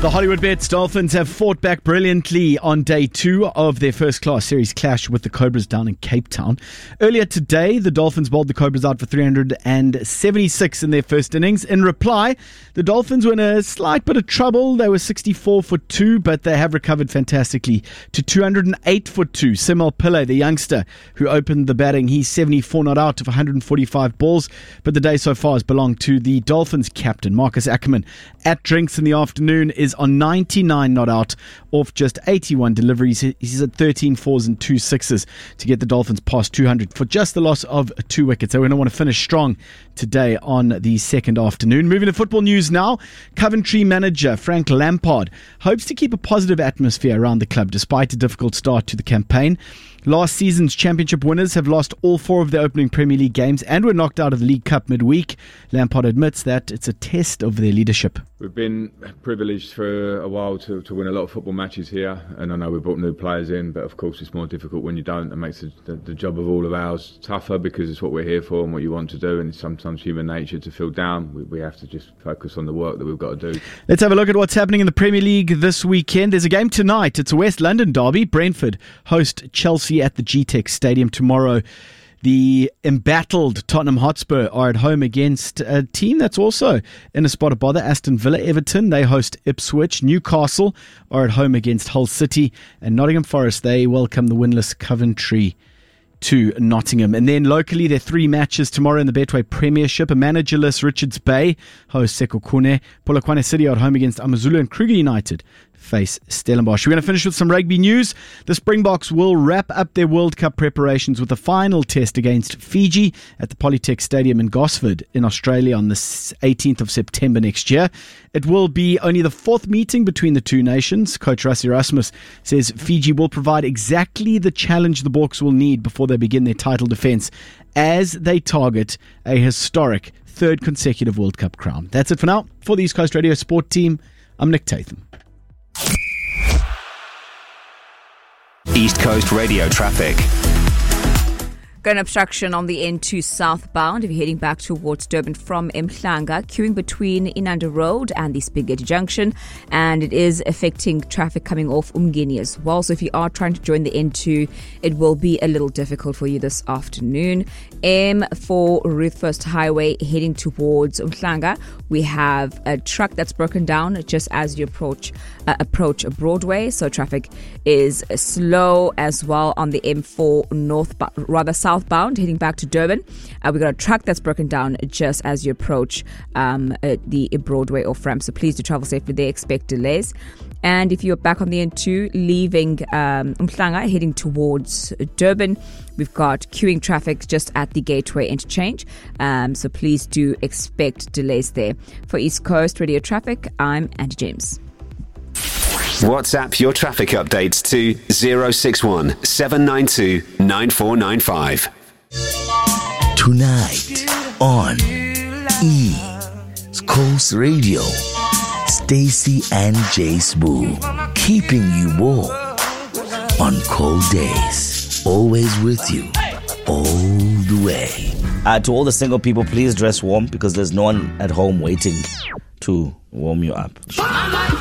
The Hollywood Bets Dolphins have fought back brilliantly on day 2 of their first-class series clash with the Cobras down in Cape Town. Earlier today, the Dolphins bowled the Cobras out for 376 in their first innings. In reply, the Dolphins were in a slight bit of trouble. They were 64 for 2, but they have recovered fantastically to 208 for 2. Simel Pillay, the youngster who opened the batting, he's 74 not out of 145 balls, but the day so far has belonged to the Dolphins captain, Marcus Ackerman. At drinks in the afternoon is on 99 not out off just 81 deliveries. He's at 13 fours and 2 sixes to get the Dolphins past 200 for just the loss of 2 wickets. They're going to want to finish strong today on the second afternoon. Moving to football news now. Coventry manager Frank Lampard hopes to keep a positive atmosphere around the club despite a difficult start to the campaign. Last season's championship winners have lost all 4 of their opening Premier League games and were knocked out of the League Cup midweek. Lampard admits that it's a test of their leadership. We've been privileged for a while to win a lot of football matches here, and I know we've brought new players in, but of course it's more difficult when you don't. It makes the job of all of ours tougher because it's what we're here for and what you want to do, and it's sometimes human nature to feel down. We have to just focus on the work that we've got to do. Let's have a look at what's happening in the Premier League this weekend. There's a game tonight. It's a West London derby. Brentford host Chelsea at the GTEC Stadium tomorrow. The embattled Tottenham Hotspur are at home against a team that's also in a spot of bother, Aston Villa. Everton, they host Ipswich. Newcastle are at home against Hull City. And Nottingham Forest, they welcome the winless Coventry to Nottingham. And then locally, there are 3 matches tomorrow in the Betway Premiership. A managerless Richards Bay hosts Sekhukhune. Polokwane City are at home against AmaZulu, and Kruger United face Stellenbosch. We're going to finish with some rugby news. The Springboks will wrap up their World Cup preparations with a final test against Fiji at the Polytech Stadium in Gosford in Australia on the 18th of September next year. It will be only the 4th meeting between the two nations. Coach Rassie Erasmus says Fiji will provide exactly the challenge the Boks will need before they begin their title defence as they target a historic 3rd consecutive World Cup crown. That's it for now. For the East Coast Radio Sport Team, I'm Nick Tatham. East Coast Radio traffic. Got an obstruction on the N2 southbound if you're heading back towards Durban from Mhlanga, queuing between Inanda Road and the Spaghetti Junction, and it is affecting traffic coming off Umgeni as well. So if you are trying to join the N2, it will be a little difficult for you this afternoon. M4 Ruth First Highway heading towards Mhlanga, we have a truck that's broken down just as you approach Broadway, so traffic is slow as well on the M4 southbound heading back to Durban. We got a truck that's broken down just as you approach the Broadway off ramp, so please do travel safely there. Expect delays. And if you're back on the N2 leaving Mhlanga heading towards Durban, we've got queuing traffic just at the Gateway interchange, so please do expect delays there. For East Coast Radio Traffic, I'm Andy James. WhatsApp your traffic updates to 061 792 9495. Tonight on East Coast Radio, Stacey and Jay Spoo, keeping you warm on cold days. Always with you, all the way. To all the single people, please dress warm because there's no one at home waiting to warm you up.